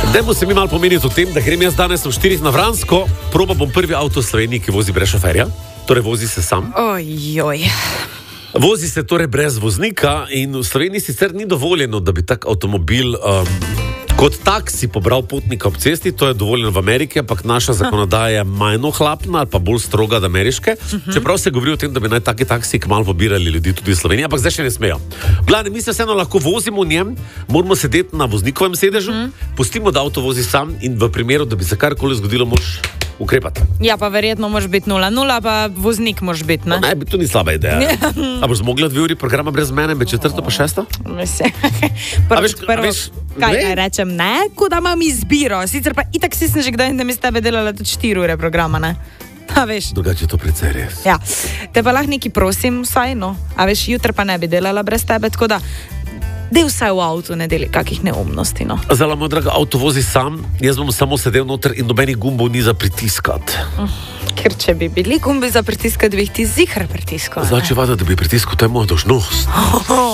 Dajmo se mi malo pomeniti o tem, da grem jaz danes v 4 na Vransko, proba bom prvi avto v Sloveniji, ki vozi brez šoferja, torej vozi se sam. Ojoj. Vozi se torej brez voznika in v Sloveniji sicer ni dovoljeno, da bi tak avtomobil kot taksi pobral potnika ob cesti, to je dovoljeno v Ameriki, ampak naša zakonodaja je manj ohlapna ali pa bolj stroga od ameriške. Čeprav se govori o tem, da bi naj taki taksi kmalu pobirali ljudi tudi v Sloveniji, ampak zdaj še ne smejo. Glavno, mi se vseeno lahko vozimo v njem, moramo sedeti na voznikovem sedežu, pustimo, da avto vozi sam in v primeru, da bi se karkoli zgodilo, moraš ukrepati. Ja, pa verjetno moraš biti 0-0, pa voznik moraš biti, ne? Ne, to ni slaba ideja. A boš zmogla 2 uri programa brez mene, med 4. pa 6? Kaj rečem, ne? Ko da imam izbiro. Sicer pa itak si sem že kdaj, da mi s tebe delala tudi 4 ure programa, ne? A veš. Drugače je to precej res. Ja. Te pa lahko neki prosim vsaj, no. A veš, jutri pa ne bi delala brez tebe, tako da dej vsaj v avtu, ne deli kakih neumnosti, no. Zala, moj draga, avto vozi sam, jaz bom samo sedel noter in nobenih gumbov ni za pritiskati. Ker če bi bili gumbi za pritiskati, bi jih ti zihar pritiskal. Znači, vada, da bi pritiskal, to je moja dolžnost.